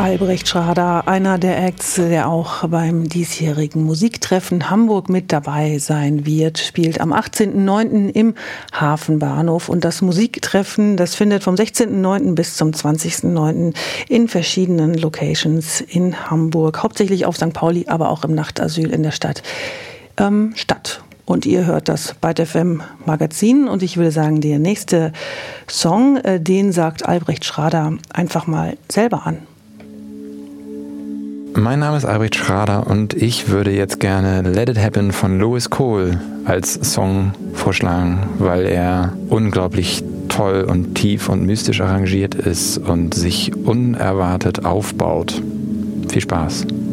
Albrecht Schrader, einer der Acts, der auch beim diesjährigen Musiktreffen Hamburg mit dabei sein wird, spielt am 18.09. im Hafenbahnhof. Und das Musiktreffen, das findet vom 16.09. bis zum 20.09. in verschiedenen Locations in Hamburg, hauptsächlich auf St. Pauli, aber auch im Nachtasyl in der Stadt, statt. Und ihr hört das Byte FM Magazin. Und ich würde sagen, der nächste Song, den sagt Albrecht Schrader einfach mal selber an. Mein Name ist Albrecht Schrader und ich würde jetzt gerne Let It Happen von Louis Cole als Song vorschlagen, weil er unglaublich toll und tief und mystisch arrangiert ist und sich unerwartet aufbaut. Viel Spaß.